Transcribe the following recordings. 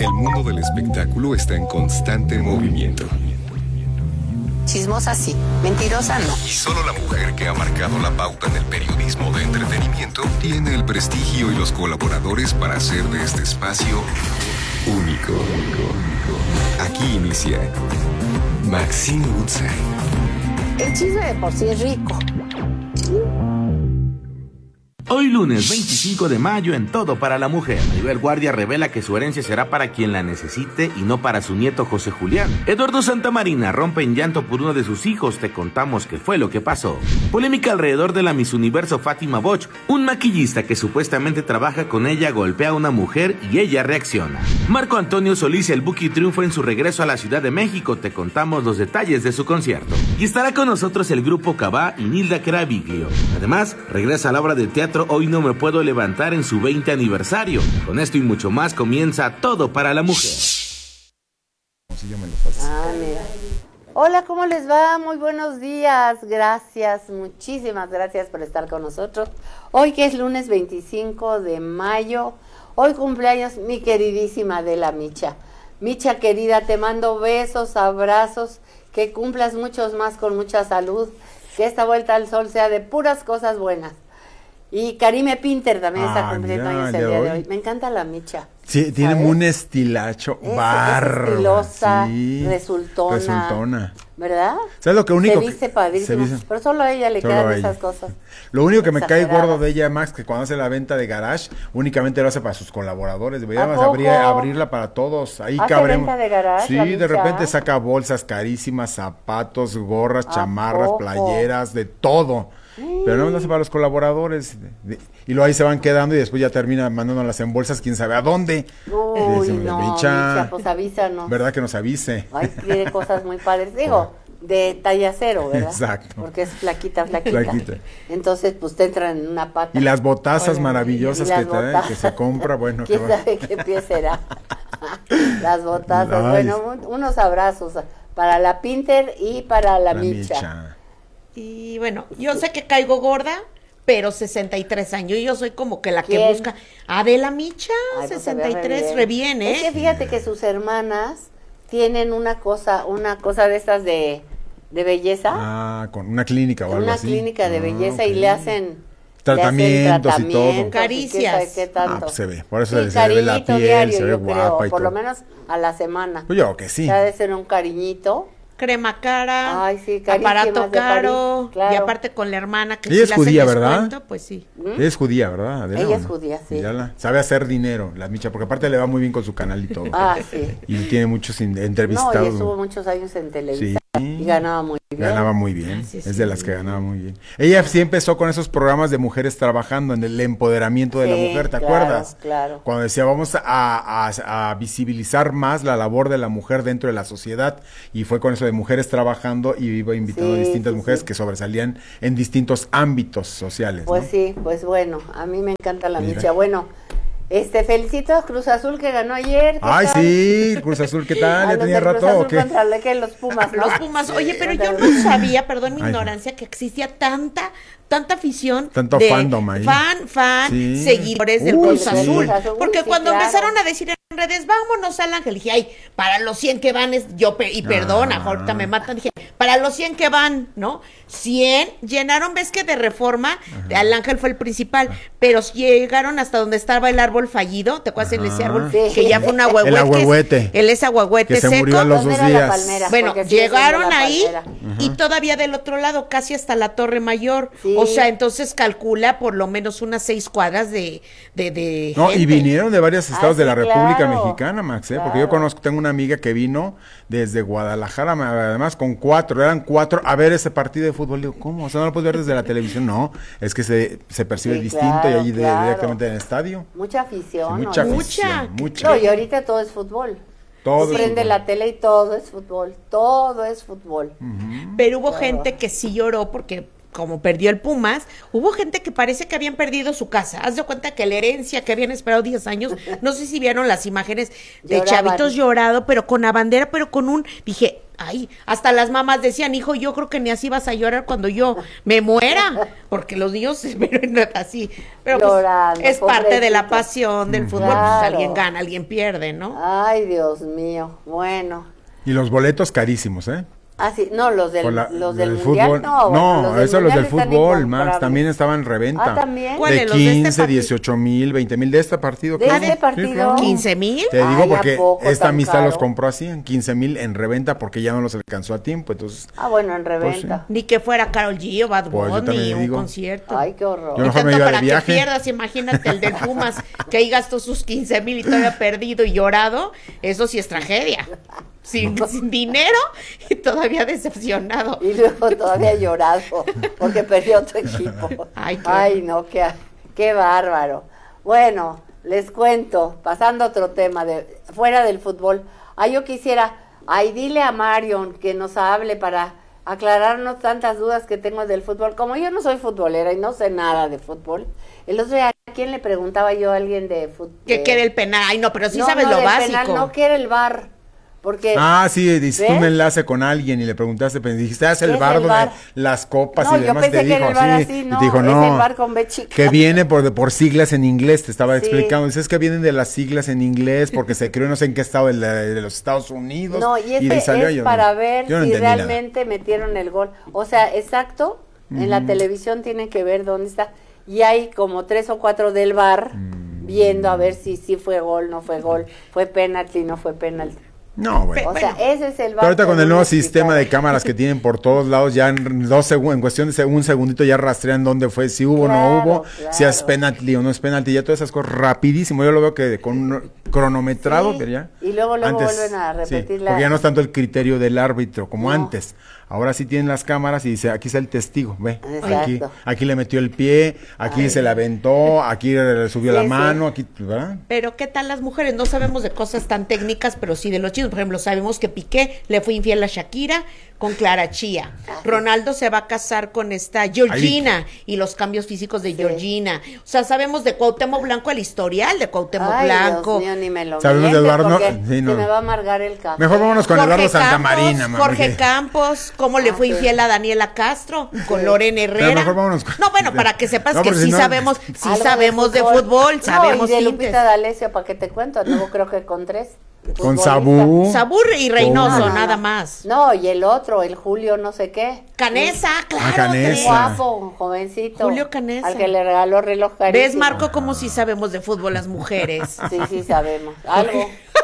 El mundo del espectáculo está en constante movimiento. Chismosa sí, mentirosa no. Y solo la mujer que ha marcado la pauta en el periodismo de entretenimiento tiene el prestigio y los colaboradores para hacer de este espacio único. Aquí inicia Maxine Woodside. El chisme de por sí es rico. Hoy lunes 25 de mayo en Todo para la Mujer, Maribel Guardia revela que su herencia será para quien la necesite y no para su nieto José Julián. Eduardo Santamarina rompe en llanto por uno de sus hijos, te contamos qué fue lo que pasó. Polémica alrededor de la Miss Universo Fátima Boch, un maquillista que supuestamente trabaja con ella golpea a una mujer y ella reacciona. Marco Antonio Solís y el Buki triunfa en su regreso a la Ciudad de México, te contamos los detalles de su concierto. Y estará con nosotros el grupo Cabá y Nilda Caraviglio. Además, regresa a la obra de teatro Hoy no me puedo levantar en su 20 aniversario. Con esto y mucho más comienza Todo para la Mujer. Mira. Hola, ¿cómo les va? Muy buenos días. Gracias, muchísimas gracias por estar con nosotros. Hoy que es lunes 25 de mayo, hoy cumpleaños mi queridísima Adela Micha. Micha querida, te mando besos, abrazos, que cumplas muchos más con mucha salud, que esta vuelta al sol sea de puras cosas buenas. Y Karime Pinter también está cumpliendo años el día de hoy. Me encanta la Micha. Sí, tiene un estilacho bárbaro. Es estilosa, sí, resultona. ¿Verdad? ¿Sabes lo que único? Se viste padrísimo. Pero solo a ella le quedan esas cosas. Lo único que me cae gordo de ella, Max, que cuando hace la venta de garage, únicamente lo hace para sus colaboradores. Deberíamos abrirla para todos. Ahí cabremos. ¿Venta de garage? Sí, de repente saca bolsas carísimas, zapatos, gorras, chamarras, playeras, de todo. Pero no lo hace para los colaboradores. Y luego ahí se van quedando y después ya termina mandándolas en bolsas, quién sabe a dónde. Uy, no, Micha, pues avísanos. ¿Verdad que nos avise? Ay, tiene cosas muy padres. Digo, de talla cero, ¿verdad? Exacto. Porque es flaquita. Entonces, pues te entran en una pata. Y las botazas maravillosas que se compra, bueno. ¿Quién sabe qué pie será? Las botazas. Ay. Bueno, unos abrazos para la Pinter y para la Micha. Y bueno, yo sé que caigo gorda, pero 63 años. Y yo soy como que la que busca. Adela Micha, ay, 63, pues re bien, ¿eh? Es que fíjate que sus hermanas tienen una cosa de estas de belleza. Con una clínica o algo así. Una clínica de belleza y le hacen tratamientos y todo. Caricias. ¿Qué tanto? Pues se ve, por eso se ve la piel, diario, se ve guapa creo, y por todo. lo menos a la semana. Pues yo que sí. Ya debe ser un cariñito. Crema cara, ay, sí, aparato caro, claro. Y aparte con la hermana que ella es judía, ¿verdad? Pues sí. Ella es judía, ¿verdad? Adela, ella es judía, sí. Mírala. Sabe hacer dinero, la Micha, porque aparte le va muy bien con su canal y todo. Sí. Y tiene muchos entrevistados. No, ella estuvo muchos años en Televisa. Sí. Y ganaba muy bien. Ganaba muy bien, es de las que ganaba muy bien. Ella sí empezó con esos programas de mujeres trabajando en el empoderamiento de la mujer, ¿te acuerdas? Claro. Cuando decía, vamos a visibilizar más la labor de la mujer dentro de la sociedad, y fue con eso de mujeres trabajando y iba invitando a distintas mujeres que sobresalían en distintos ámbitos sociales. Pues ¿no? Sí, pues bueno, a mí me encanta la Micha. Bueno, felicito a Cruz Azul que ganó ayer. Ay, tal? Sí, Cruz Azul, ¿qué tal? ¿Ya tenía rato o qué? Contra los Pumas, ¿no? Los Pumas. Oye, pero yo no sabía, perdón mi ignorancia, que existía tanta afición. Tanto fandom ahí. Seguidores del Cruz Azul. Porque cuando empezaron a decir en redes, vámonos al Ángel, dije, ay, para los 100 que van, perdona, ahorita me matan, dije, para los 100 que van, ¿no? 100 llenaron, ves que de Reforma, al Ángel fue el principal, pero llegaron hasta donde estaba el árbol fallido, ¿te acuerdas en ese árbol? Sí. Que ya fue un ahuehuete. El ahuehuete. Es ahuehuete que seco. se murió a los 2 días. Palmera, bueno, llegaron ahí y todavía del otro lado, casi hasta la Torre Mayor. Sí. O sea, entonces calcula por lo menos unas 6 cuadras de no, gente. Y vinieron de varios estados de la República Mexicana, Max, porque yo tengo una amiga que vino desde Guadalajara, además eran 4 a ver ese partido de fútbol. Digo, ¿cómo? O sea, no lo puedes ver desde la televisión. No, es que se percibe distinto y allí directamente en el estadio. Mucha afición. Sí, mucha afición. No, y ahorita todo es fútbol. Todo prende la tele y todo es fútbol. Pero hubo gente que sí lloró porque como perdió el Pumas, hubo gente que parece que habían perdido su casa. Haz de cuenta que la herencia que habían esperado 10 años, no sé si vieron las imágenes de chavitos llorado, pero con la bandera, pero con dije, Ay, hasta las mamás decían, hijo, yo creo que ni así vas a llorar cuando yo me muera, porque los niños se ven así. Pero llorando, pues, es parte pobrecito. de la pasión del fútbol, Claro. pues alguien gana, alguien pierde, ¿no? Ay, Dios mío. Bueno. Y los boletos carísimos, ¿eh? Ah, sí, no, los del, Por los del fútbol. mundial, no. No, los del eso los del mundial están fútbol, incomprables. Max, también estaban en reventa. Ah, ¿también? De ¿Cuáles? ¿Los de este 15, partido? 18,000, 20,000 de este partido. ¿De claro. este partido? claro. 15,000. Te digo Ay, porque ¿a poco esta tan amistad caro? los compró así, en 15,000 en reventa porque ya no los alcanzó a tiempo, entonces... Ah, bueno, en reventa. Ni que fuera Karol G o Bad Pues yo Bunny, también un digo. concierto. Ay, qué horror. Yo Y mejor me tanto iba de para que viaje. pierdas, imagínate el del Pumas, que ahí gastó sus 15,000 y todavía perdido y llorado, eso sí es tragedia. Sin dinero y todavía decepcionado. Y luego todavía llorado porque perdió tu equipo. Ay, No, qué bárbaro. Bueno, les cuento, pasando a otro tema, fuera del fútbol. Yo quisiera, dile a Marion que nos hable para aclararnos tantas dudas que tengo del fútbol. Como yo no soy futbolera y no sé nada de fútbol, el otro día, ¿a quién le preguntaba yo a alguien de fútbol? Que quede el penal. Ay, no, pero sí No, sabes no, lo del básico. penal, no quiere el VAR. Porque sí, hiciste ¿ves? un enlace con alguien y le preguntaste, pero dijiste, haz ¿Qué el es bar el donde VAR? las copas No, y yo demás, y te pensé que dijo, era el VAR sí, así, y no, te dijo, es no, el VAR con B chica. que viene por siglas en inglés, te estaba Sí. explicando, dices que vienen de las siglas en inglés porque se creó no sé en qué estado de los Estados Unidos. No, y de ahí este salió, es yo para no- ver yo no si entendí nada. realmente metieron el gol. O sea, exacto, en la televisión tienen que ver dónde está. Y hay como 3 o 4 del VAR viendo a ver si fue gol, no fue gol, fue penalti, no fue penalti. No, bueno. O sea, ese es el Pero VAR. ahorita con que el no nuevo me sistema de explicaron. cámaras que tienen por todos lados, ya en 2 segundos, en cuestión de un segundito ya rastrean dónde fue, si hubo o no Claro, hubo, si es claro. penalti o no es penalti, ya todas esas cosas rapidísimo. Yo lo veo que con un cronometrado, Sí, pero ya. y luego vuelven a repetir sí, la- porque ya no es tanto el criterio del árbitro como No. antes. Ahora sí tienen las cámaras y dice, aquí está el testigo, ve, Exacto. aquí le metió el pie, aquí se la aventó, aquí le subió Sí, la sí. mano, aquí, ¿verdad? Pero ¿qué tal las mujeres? No sabemos de cosas tan técnicas, pero sí de los chinos. Por ejemplo, sabemos que Piqué le fue infiel a Shakira con Clara Chía. Ronaldo se va a casar con esta Georgina y los cambios físicos de Georgina. O sea, sabemos de Cuauhtémoc Blanco, el historial de Cuauhtémoc Ay, Blanco. Dios mío, ni me lo Sabemos de mientes, Eduardo, porque sí, no. se me va a amargar el café. Mejor vámonos con Eduardo Campos, Santamarina, mamá, Jorge porque- Campos, cómo le fue sí. infiel a Daniela Castro, con Lorena Herrera. Pero mejor vámonos con- No, bueno, para que sepas No, que porque sí si no- sabemos, Algo sabemos de fútbol, No, sabemos y de tintes. Lupita D'Alessio, ¿para qué te cuento? Luego creo que con 3. Con Sabú. Sabur y Reynoso, No, no, nada no. más. No, y el otro, el Julio no sé qué. Canesa, claro. Canesa. tres. Guapo, jovencito. Julio Canesa. Al que le regaló reloj carísimo. ¿Ves, Marco, cómo sí sabemos de fútbol las mujeres? Sí sabemos. Algo.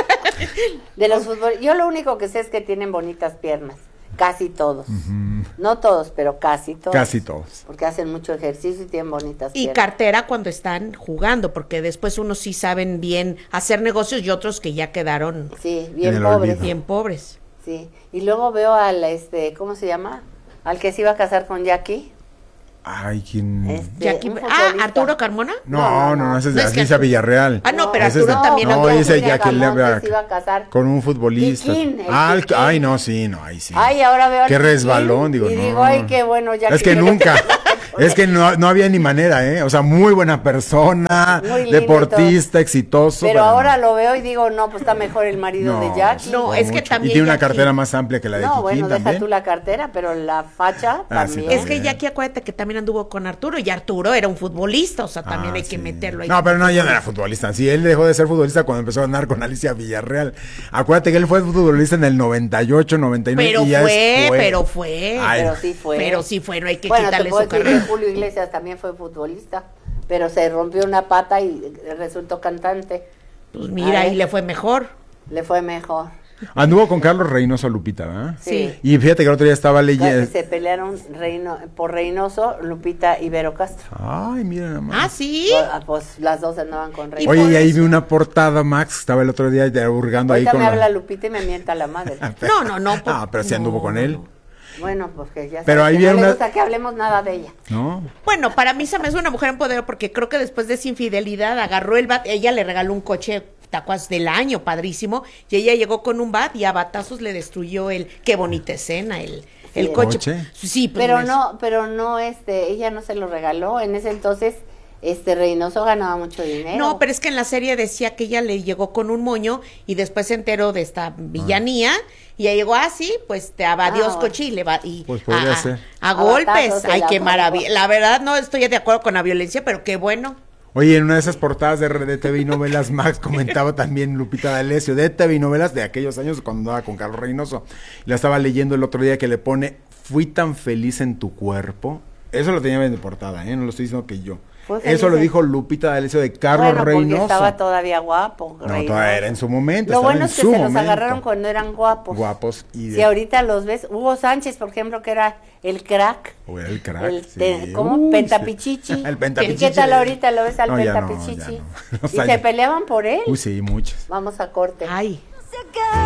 De los fútbol. Yo lo único que sé es que tienen bonitas piernas. Casi todos. No todos, pero casi todos. Casi todos. Porque hacen mucho ejercicio y tienen bonitas Y piernas. cartera cuando están jugando, porque después unos sí saben bien hacer negocios y otros que ya quedaron Sí, En bien el pobres. olvido. bien pobres. Sí. Y luego veo al, ¿cómo se llama? Al que se iba a casar con Jackie. Ay, ¿quién? Jackie- Un futbolista. Arturo Carmona. No, ese es de No, es que Alicia Villarreal. Ah, no, pero Ese es de- Arturo también No, anduvo- ese Julia Jackie Gamonte Lebra- se iba a casar. con un futbolista. Piquín, el Piquín. Ay, no, sí, no, ahí sí. Ay, ahora veo al Qué Piquín resbalón, digo, y no. digo, ay, qué bueno, Jackie. Es que nunca, es que no había ni manera, ¿eh? O sea, muy buena persona, Muy lindo y deportista, exitoso. Pero ahora lo veo y digo, no, pues está mejor el marido No, de Jackie. No, es que mucho. también Y tiene una Jackie- cartera más amplia que la de No, Kikín bueno, deja también. tú la cartera, pero la facha Ah, sí, también. Es que Jackie, acuérdate que también anduvo con Arturo y Arturo era un futbolista, o sea, también hay que sí. meterlo ahí. No, pero no, ya no era futbolista. Sí, él dejó de ser futbolista cuando empezó a andar con Alicia Villarreal. Acuérdate que él fue futbolista en el 98, 99. Pero y ya fue, después- Ay, Pero sí fue. Pero sí fue, no hay que bueno, te quitarle puedo su decir que carrera. Julio Iglesias también fue futbolista, pero se rompió una pata y resultó cantante. Pues mira, Ay. ahí le fue mejor. Le fue mejor. Anduvo con Carlos Reynoso Lupita, ¿verdad? Sí. Y fíjate que el otro día estaba Casi leyendo. se pelearon por Reynoso, Lupita y Vero Castro. Ay, mira nada más. Ah, sí. Pues las dos andaban con Reynoso. Oye, por y ahí eso- vi una portada, Max, estaba el otro día ya hurgando ahí Ahorita con me la- habla Lupita y me mienta la madre. No. Ah, pero sí anduvo con él, Bueno, pues que ya Pero sabes ahí que viene no una- le gusta que hablemos nada de ella. ¿no? Bueno, para mí se me hace una mujer empoderada porque creo que después de esa infidelidad agarró el bat, ella le regaló un coche tacuas del año, padrísimo, y ella llegó con un bat y a batazos le destruyó qué bonita escena, el el coche. coche. Sí, pues Pero no, ella no se lo regaló. En ese entonces Reynoso ganaba mucho dinero. No, pero es que en la serie decía que ella le llegó con un moño y después se enteró de esta villanía y ella llegó así, pues te adiós coche y le va y pues podría ser. A golpes. Ay, qué maravilla. La verdad no estoy de acuerdo con la violencia, pero qué bueno. Oye, en una de esas portadas de TV y Novelas, Max comentaba también Lupita D'Alessio, de TV y Novelas de aquellos años cuando andaba con Carlos Reynoso. La estaba leyendo el otro día que le pone, fui tan feliz en tu cuerpo. Eso lo tenía en de portada, no lo estoy diciendo que yo. Eso lo dijo Lupita D'Alessio de Carlos Reynoso. Porque estaba todavía guapo. No, todavía era en su momento. Lo bueno es que se los agarraron cuando eran guapos. Guapos. Si ahorita los ves, Hugo Sánchez, por ejemplo, que era el crack. O era el crack, ¿Cómo? Pentapichichi. El Pentapichichi. ¿Qué tal ahorita lo ves al Pentapichichi? No, y se peleaban por él. Sí, muchos. Vamos a corte. Ay.